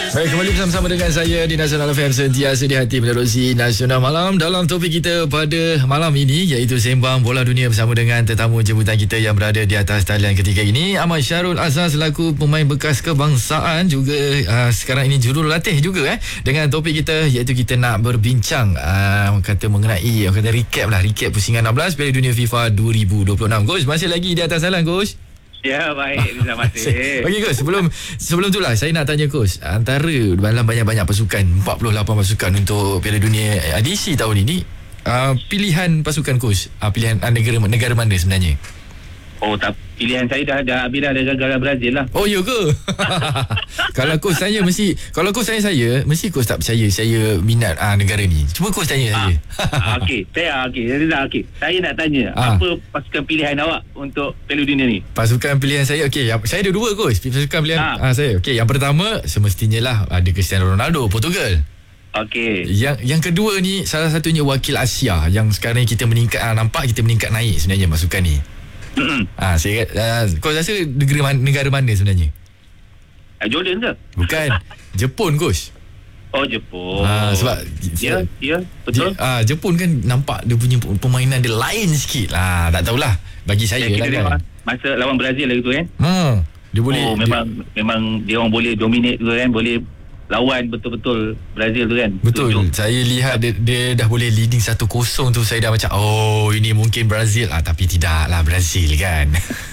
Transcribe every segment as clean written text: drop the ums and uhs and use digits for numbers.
Baik, kembali bersama dengan saya di Nasional FM, sentiasa di hati menerusi Nasional Malam. Dalam topik kita pada malam ini, iaitu Sembang Bola Dunia bersama dengan tetamu jemputan kita yang berada di atas talian ketiga ini, Ahmad Syarul Azhar selaku pemain bekas kebangsaan, juga sekarang ini jurulatih juga dengan topik kita, iaitu kita nak berbincang kata mengenai recap pusingan 16 Piala Dunia FIFA 2026. Coach, masih lagi di atas talian, Coach? Ya, baik. Terima kasih. Okey, Coach, sebelum itulah saya nak tanya, Coach, antara dalam banyak-banyak pasukan, 48 pasukan untuk Piala Dunia edisi tahun ini, pilihan pasukan, Coach, pilihan negara mana sebenarnya? Oh, tak, pilihan saya dah habis dah, negara Brazil lah. Oh, ya ke? Kalau Coach tanya mesti, kalau Coach tanya saya, mesti Coach tak percaya saya minat negara ni. Cuba Coach tanya saya. Okey, saya nak tanya, apa pasukan pilihan awak untuk Piala Dunia ni? Pasukan pilihan saya, okey, saya ada dua, Coach. Pasukan pilihan saya. Okey, yang pertama semestinya lah ada Cristiano Ronaldo, Portugal. Okey. Yang kedua ni salah satunya wakil Asia yang sekarang kita meningkat, nampak kita meningkat naik sebenarnya pasukan ni. Saya Coach rasa negara mana sebenarnya? Jordan ke? Bukan. Jepun, Coach. Oh, Jepun. Sebab ya, betul. Jepun kan nampak dia punya permainan dia lain sikit lah. Tak tahulah, bagi saya lah kan. Masa lawan Brazil lah gitu kan. Dia boleh memang dia orang boleh dominate tu kan, boleh lawan betul-betul Brazil tu kan. Betul. Saya lihat dia dah boleh leading 1-0 tu, saya dah macam, oh, ini mungkin Brazil. Tapi tidak lah, Brazil kan.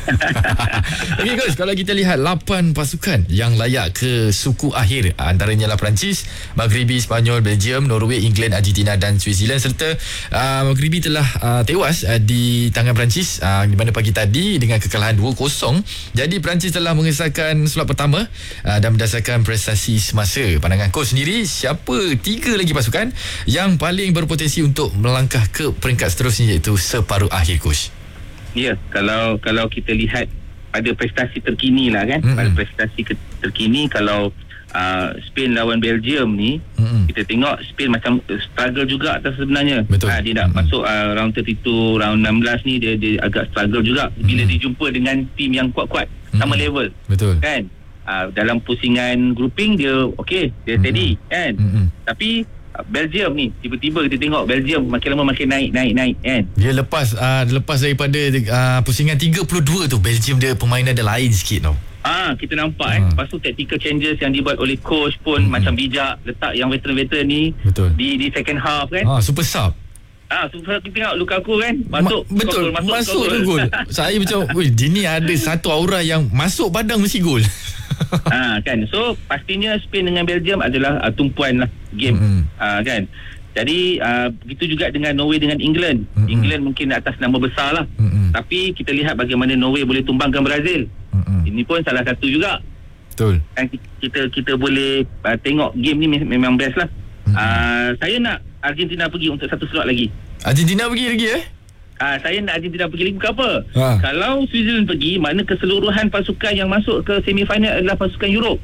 Okey, Coach, kalau kita lihat 8 pasukan yang layak ke suku akhir, antaranya lah Perancis, Maghribi, Spanyol, Belgium, Norway, England, Argentina dan Switzerland. Serta Maghribi telah tewas di tangan Perancis di mana pagi tadi dengan kekalahan 2-0. Jadi Perancis telah mengesahkan slot pertama dan berdasarkan prestasi semasa. Pandangan Coach sendiri, siapa 3 lagi pasukan yang paling berpotensi untuk melangkah ke peringkat seterusnya, iaitu separuh akhir, Coach? Ya, kalau kita lihat pada prestasi terkini lah kan, pada prestasi terkini, kalau Spain lawan Belgium ni, kita tengok Spain macam struggle juga atas sebenarnya. Betul. Dia nak masuk round 32, round 16 ni dia agak struggle juga bila dia jumpa dengan tim yang kuat-kuat, sama level. Betul. Kan? Dalam pusingan grouping dia okey, dia steady kan. Tapi Belgium ni tiba-tiba kita tengok Belgium makin lama makin naik kan. Dia lepas daripada pusingan 32 tu, Belgium dia permainan dia lain sikit tau. Kita nampak lepas tu tactical changes yang dibuat oleh coach pun macam bijak, letak yang veteran-veteran ni di second half kan. Super sub. Kita tengok Lukaku kan masuk gol. Saya macam, dia ni ada satu aura yang masuk padang mesti gol. Kan. So pastinya Spain dengan Belgium adalah tumpuan lah game. Kan. Jadi begitu juga dengan Norway dengan England. England mungkin atas nama besar lah. Tapi kita lihat bagaimana Norway boleh tumbangkan Brazil. Ini pun salah satu juga. Betul. Kan kita boleh tengok game ni memang best lah. Saya nak Argentina pergi untuk satu slot lagi. Argentina pergi lagi saya nak Argentina pergi lagi. Bukan apa, kalau Switzerland pergi, mana keseluruhan pasukan yang masuk ke semifinal adalah pasukan Europe.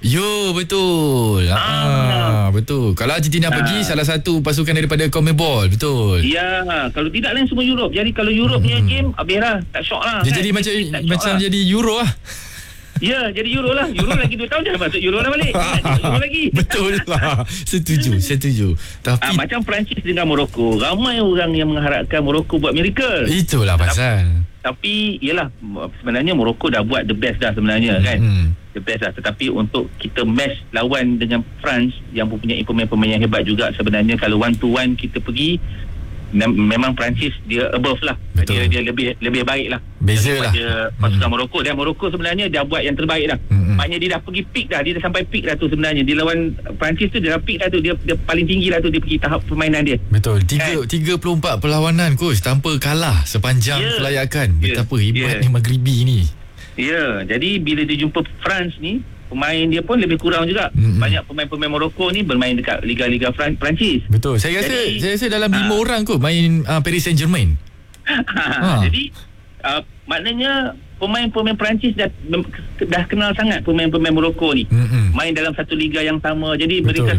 Betul. Betul. Kalau Argentina pergi, salah satu pasukan daripada CONMEBOL. Betul. Ya, kalau tidak lain semua Europe. Jadi kalau Europe punya game, habis lah, tak syok lah. Dia jadi macam jadi Euro lah. Ya, jadi Euro lah. Euro lagi 2 tahun dah masuk Euro lah balik. Euro lagi. Betul lah. Setuju. Tapi macam Perancis dengan Morocco, ramai orang yang mengharapkan Morocco buat miracle. Itulah pasal. Tapi yalah, sebenarnya Morocco dah buat the best dah sebenarnya kan. The best dah. Tetapi untuk kita match lawan dengan France yang mempunyai pemain-pemain yang hebat juga, sebenarnya kalau 1-to-1 kita pergi, memang Perancis dia above lah. Betul. Dia lebih baik lah. Beza lah pasukan Morocco. Dan Morocco sebenarnya dia buat yang terbaik dah. Maknanya dia dah pergi peak dah. Dia dah sampai peak dah tu sebenarnya. Dia lawan Perancis tu, dia dah peak dah tu. Dia paling tinggi lah tu. Dia pergi tahap permainan dia. Betul. 34 perlawanan, Coach, tanpa kalah sepanjang kelayakan. Betapa hebatnya Maghribi ni. Ya. Jadi bila dia jumpa France ni, pemain dia pun lebih kurang juga. Banyak pemain-pemain Morocco ni bermain dekat Liga-Liga Perancis. Betul. Saya rasa dalam 5 orang kot main Paris Saint-Germain. Jadi maknanya pemain-pemain Perancis dah kenal sangat pemain-pemain Morocco ni. Main dalam satu liga yang sama. Jadi mereka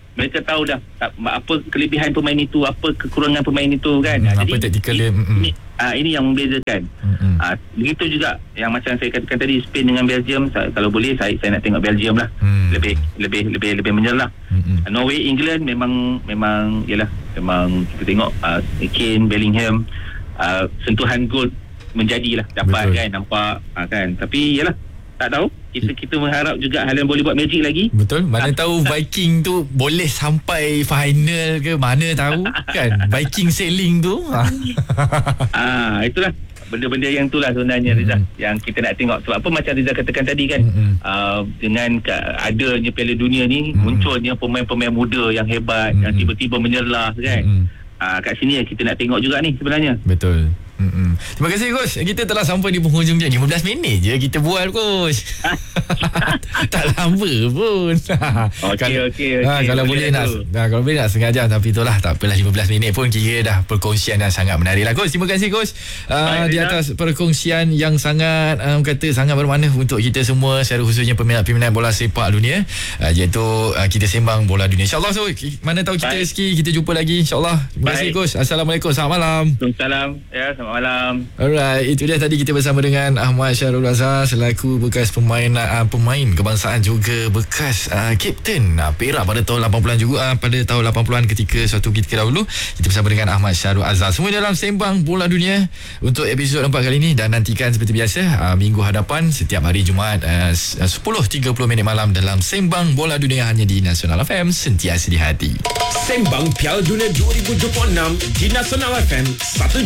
tahu dah apa kelebihan pemain itu, apa kekurangan pemain itu kan. Apa jadi taktikal dia. Ini yang membezakan. Begitu juga yang macam saya katakan tadi, Spain dengan Belgium, kalau boleh saya nak tengok Belgium lah. Lebih menyerlah. Norway, England memang kita tengok Kane, Bellingham, sentuhan gol menjadilah dapat. Betul. Kan, nampak kan. Tapi yalah, tak tahu, kita mengharap juga Haaland boleh buat magic lagi. Betul. Mana tahu Viking tu boleh sampai final ke, mana tahu kan. Viking sailing tu. Itulah benda-benda yang itulah sebenarnya Rizal, yang kita nak tengok. Sebab apa, macam Rizal katakan tadi kan, dengan adanya Piala Dunia ni, munculnya pemain-pemain muda yang hebat, yang tiba-tiba menyerlah kan. Kat sini kita nak tengok juga ni sebenarnya. Betul. Terima kasih Coach. Kita telah sampai di penghujung je. 15 minit je kita buat Coach. Tak lama pun. Okey. Kalau boleh nak setengah jam, tapi itulah tak apalah, 15 minit pun kira dah perkongsian yang sangat menarik lah Coach. Terima kasih Coach di atas perkongsian yang sangat sangat bermakna untuk kita semua, secara khususnya peminat-peminat bola sepak dunia, iaitu kita sembang bola dunia. InsyaAllah, so mana tahu kita rezeki kita jumpa lagi insyaAllah. Terima kasih Coach. Assalamualaikum, selamat malam. Waalaikumsalam. Ya, selamat malam. Alright, itu dia tadi kita bersama dengan Ahmad Syarul Azhar selaku bekas pemain kebangsaan, juga bekas kapten Perak pada tahun 80-an juga, pada tahun 80-an ketika dahulu. Kita bersama dengan Ahmad Syarul Azhar, semua dalam Sembang Bola Dunia untuk episod 4 kali ini. Dan nantikan seperti biasa minggu hadapan setiap hari Jumaat 10.30 minit malam dalam Sembang Bola Dunia, hanya di Nasional FM, sentiasa di hati. Sembang Piala Dunia 2026 di Nasional FM, 1